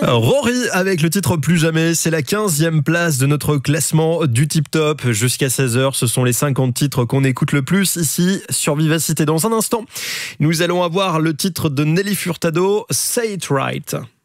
Rory avec le titre Plus Jamais, c'est la 15e place de notre classement du Tip Top. Jusqu'à 16h, ce sont les 50 titres qu'on écoute le plus ici sur Vivacité. Dans un instant, nous allons avoir le titre de Nelly Furtado, Say It Right.